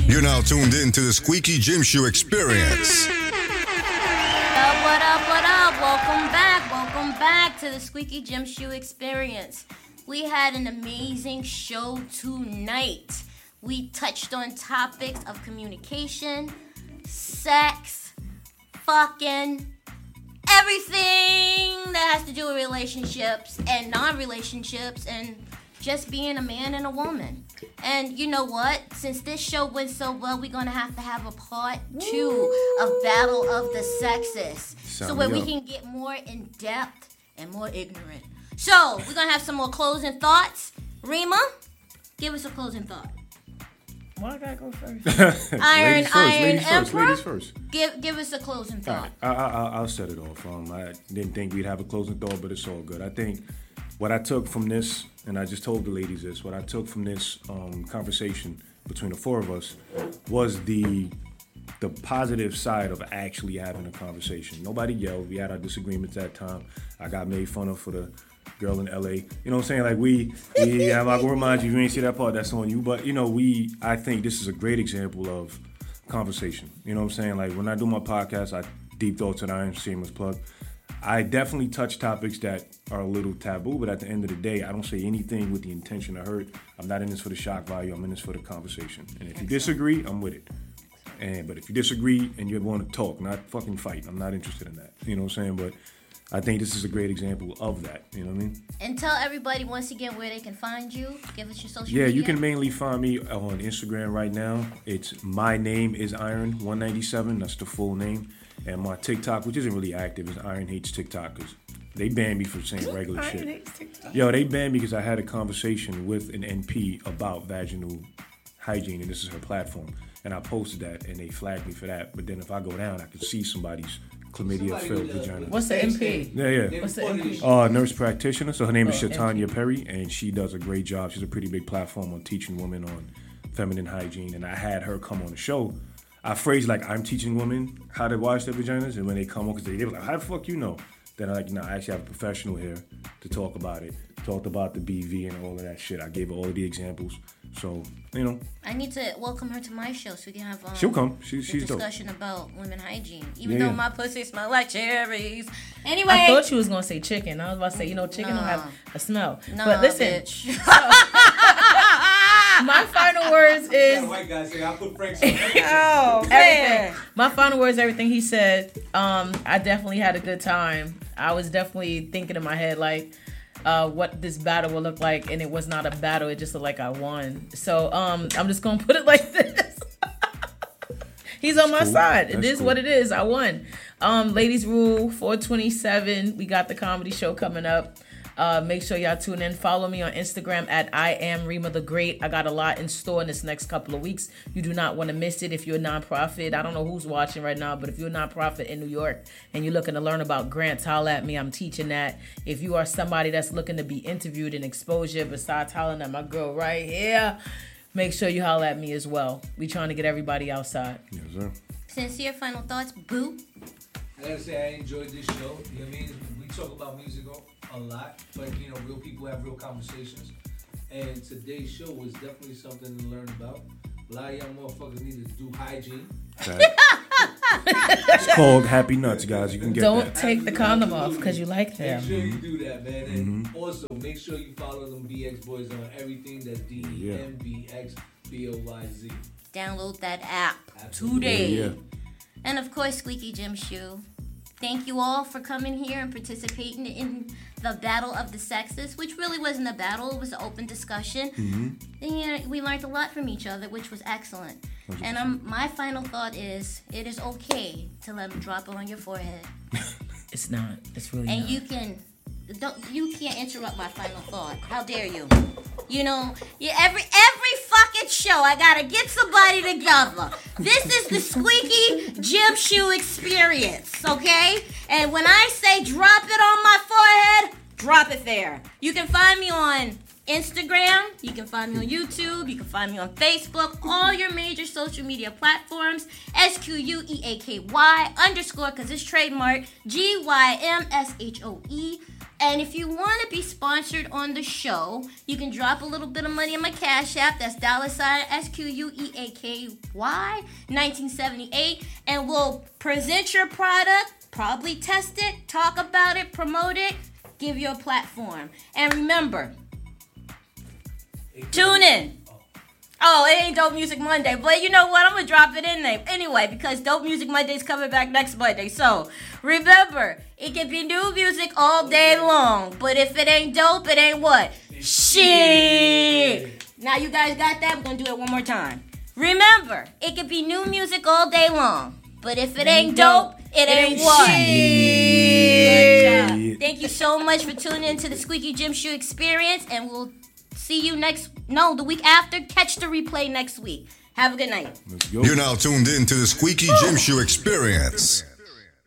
You're now tuned in to the Squeaky Gym Shoe Experience. What up, what up? Welcome back to the Squeaky Gym Shoe Experience. We had an amazing show tonight. We touched on topics of communication, sex, fucking, everything that has to do with relationships and non-relationships and just being a man and a woman. And you know what? Since this show went so well, we're going to have a part 2 of Battle of the Sexes. So where we can get more in depth and more ignorant. So we're going to have some more closing thoughts. Rima, give us a closing thought. Why I gotta go first? Iron Emperor. Ladies first. Give us a closing thought. Right. I'll set it off. I didn't think we'd have a closing thought, but it's all good. I think what I took from this, and I just told the ladies this, what I took from this conversation between the four of us was the positive side of actually having a conversation. Nobody yelled. We had our disagreements that time. I got made fun of for the girl in LA. You know what I'm saying? Like we I'm not gonna remind you, if you ain't see that part, that's on you. But you know, I think this is a great example of conversation. You know what I'm saying? Like when I do my podcast, I Deep Thoughts and Iron, shameless plug. I definitely touch topics that are a little taboo, but at the end of the day, I don't say anything with the intention to hurt. I'm not in this for the shock value. I'm in this for the conversation. And if you disagree, I'm with it. But if you disagree and you want to talk, not fucking fight, I'm not interested in that. You know what I'm saying? But I think this is a great example of that. You know what I mean? And tell everybody once again where they can find you. Give us your social media. Yeah, you can mainly find me on Instagram right now. It's my name is Iron197. That's the full name. And my TikTok, which isn't really active, is Iron Hates TikTok because they banned me for saying regular shit. Yo, they banned me because I had a conversation with an NP about vaginal hygiene, and this is her platform. And I posted that, and they flagged me for that. But then if I go down, I can see somebody's chlamydia-filled vagina. What's the MP? Yeah. What's the MP? Nurse practitioner. So her name is Shatanya Perry, and she does a great job. She's a pretty big platform on teaching women on feminine hygiene. And I had her come on the show. I phrase like I'm teaching women how to wash their vaginas, and when they come on, because they were like, how the fuck you know? Then I'm like, no, I actually have a professional here to talk about it. Talked about the BV and all of that shit. I gave her all of the examples. So, you know. I need to welcome her to my show so we can have she'll come. She's discussion dope. About women hygiene. Even though my pussy smells like cherries. Anyway. I thought you was going to say chicken. I was about to say, chicken don't have a smell. No, but listen. Bitch. My final words is white guy say I put Frank's everything. My final words, everything he said. I definitely had a good time. I was definitely thinking in my head like what this battle will look like, and it was not a battle. It just looked like I won. So I'm just gonna put it like this. He's on my side. It is what it is. I won. Ladies Rule 427. We got the comedy show coming up. Make sure y'all tune in. Follow me on Instagram at I am Rima the Great. I got a lot in store in this next couple of weeks. You do not want to miss it. If you're a nonprofit, I don't know who's watching right now, but if you're a nonprofit in New York and you're looking to learn about grants, holla at me. I'm teaching that. If you are somebody that's looking to be interviewed in exposure, besides hollering at my girl right here, make sure you holla at me as well. We trying to get everybody outside. Yes, sir. Sincere final thoughts, boo. I gotta say I enjoyed this show. You know what I mean? We talk about music a lot, but real people have real conversations. And today's show was definitely something to learn about. A lot of y'all motherfuckers need to do hygiene. It's called Happy Nuts, guys. You can get Don't that. take the condom off because you like them. Make sure you do that, man. And also make sure you follow them BX Boys on everything. That's DEMBXBOYZ. Download that app today. Yeah. And of course, Squeaky Gym Shoe. Thank you all for coming here and participating in the Battle of the Sexes, which really wasn't a battle. It was an open discussion. And we learned a lot from each other, which was excellent. 100%. And my final thought is, it is okay to let them drop it on your forehead. It's not. It's really and not. You can't interrupt my final thought. How dare you? Every fucking show I gotta get somebody together. This is the Squeaky Gym Shoe Experience, okay? And when I say drop it on my forehead, drop it there. You can find me on Instagram, you can find me on YouTube, you can find me on Facebook, all your major social media platforms, SQUEAKY _ because it's trademark, GYMSHOE And if you want to be sponsored on the show, you can drop a little bit of money in my Cash App. That's $SQUEAKY 1978. And we'll present your product, probably test it, talk about it, promote it, give you a platform. And remember, tune in. Oh, it ain't Dope Music Monday, but you know what? I'm going to drop it in there anyway because Dope Music Monday's coming back next Monday. So, remember, it can be new music all day long, but if it ain't dope, it ain't what? Shit. Now you guys got that? We're going to do it one more time. Remember, it can be new music all day long, but if it ain't dope, it ain't what? Shit. Good job. Thank you so much for tuning in to the Squeaky Gym Shoe Experience, and we'll see you the week after. Catch the replay next week. Have a good night. You're now tuned in to the Squeaky Gym Shoe Experience.